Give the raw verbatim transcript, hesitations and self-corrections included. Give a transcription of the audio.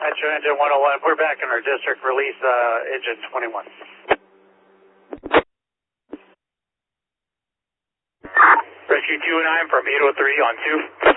Metro Engine one oh one, we're back in our district. Release uh, engine twenty-one. Rescue two and nine from eight oh three on two.